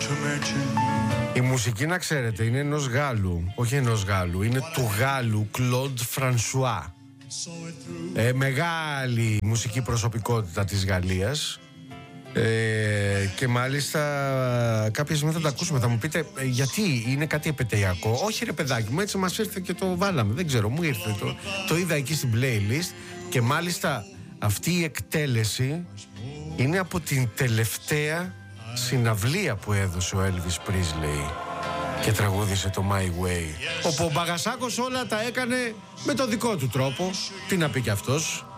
Η μουσική, να ξέρετε, είναι ενός Γάλλου. Όχι ενός Γάλλου, είναι του Γάλλου Κλοντ Φρανσουά. Μεγάλη μουσική προσωπικότητα της Γαλλίας. Και μάλιστα κάποια στιγμή θα τα ακούσουμε. Θα μου πείτε γιατί είναι κάτι επαιτειακό. Όχι ρε παιδάκι μου, έτσι μας ήρθε και το βάλαμε. Δεν ξέρω, μου ήρθε το είδα εκεί στην playlist. Και μάλιστα αυτή η εκτέλεση είναι από την τελευταία συναυλία που έδωσε ο Elvis Presley και τραγούδισε το My Way, όπου ο Μπαγασάκος όλα τα έκανε με το δικό του τρόπο. Τι να πει κι αυτός.